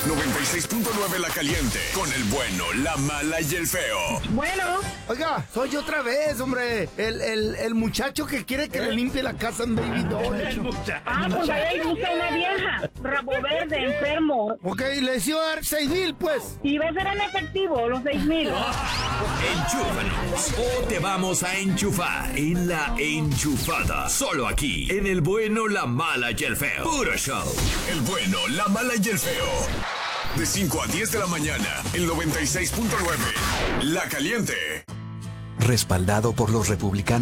96.9 La Caliente, con el bueno, la mala y el feo. Bueno. Oiga, soy yo otra vez, hombre. El muchacho que quiere que le limpie la casa en Baby Doll. Pues ahí busca una vieja, rabo verde, enfermo. Ok, les iba a dar 6,000, pues. Y va a ser en efectivo, los 6,000. Enchúfanos o te vamos a enchufar en La Enchufada. Solo aquí, en el bueno, la mala y el feo. Puro show. El bueno, la mala y el feo. De 5 a 10 de la mañana, el 96.9. La Caliente. Respaldado por los republicanos.